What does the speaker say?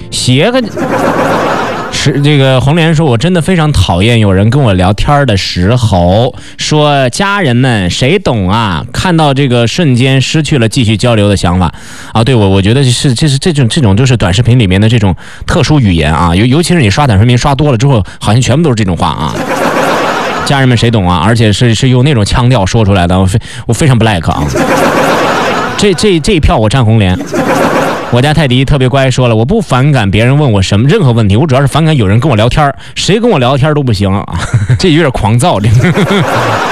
鞋个。是这个红莲说，我真的非常讨厌有人跟我聊天的时候说家人们谁懂啊，看到这个瞬间失去了继续交流的想法啊。对，我觉得这种就是短视频里面的这种特殊语言啊，尤其是你刷短视频刷多了之后，好像全部都是这种话啊。家人们谁懂啊？而且是用那种腔调说出来的，我非常不 like 啊。这一票我站红莲。我家泰迪特别乖，说了我不反感别人问我任何问题，我主要是反感有人跟我聊天，谁跟我聊天都不行啊，这有点狂躁。